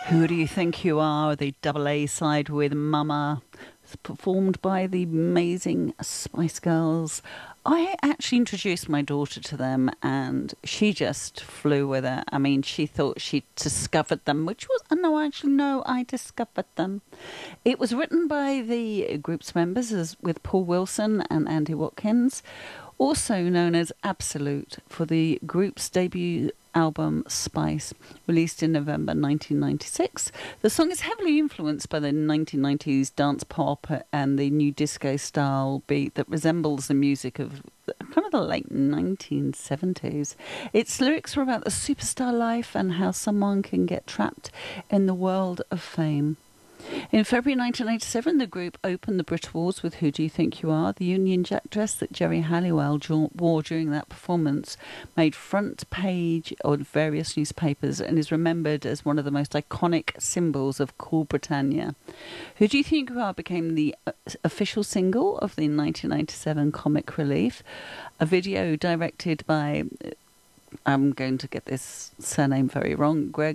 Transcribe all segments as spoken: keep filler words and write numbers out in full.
Who Do You Think You Are? The double A side with Mama. It's performed by the amazing Spice Girls. I actually introduced my daughter to them and she just flew with it. I mean, she thought she discovered them, which was, uh, no, actually, no, I discovered them. It was written by the group's members as, with Paul Wilson and Andy Watkins, also known as Absolute, for the group's debut album Spice, released in November nineteen ninety-six. The song is heavily influenced by the nineteen nineties dance pop and the new disco style beat that resembles the music of kind of the late nineteen seventies. Its lyrics are about the superstar life and how someone can get trapped in the world of fame. In February nineteen eighty-seven, the group opened the Brit Awards with Who Do You Think You Are? The Union Jack dress that Jerry Halliwell wore during that performance made front page on various newspapers and is remembered as one of the most iconic symbols of cool Britannia. Who Do You Think You Are became the official single of the nineteen ninety-seven Comic Relief, a video directed by, I'm going to get this surname very wrong, Greg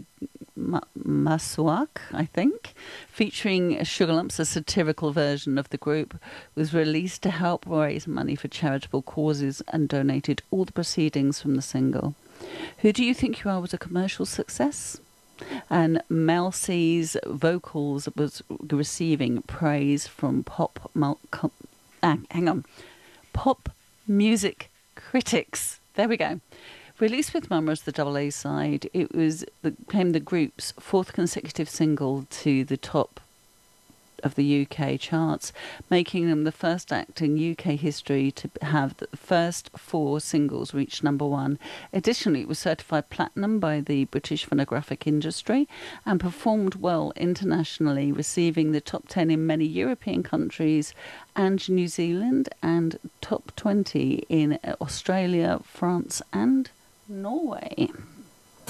Masuak, I think, featuring Sugar Lumps, a satirical version of the group, was released to help raise money for charitable causes and donated all the proceedings from the single. Who Do You Think You Are was a commercial success, and Mel C's vocals was receiving praise from pop mul- com- ah, hang on pop music critics. There we go. Released with Mama as the double A side, it was the, became the group's fourth consecutive single to the top of the U K charts, making them the first act in U K history to have the first four singles reach number one. Additionally, it was certified platinum by the British phonographic industry and performed well internationally, receiving the top ten in many European countries and New Zealand, and top twenty in Australia, France and Norway.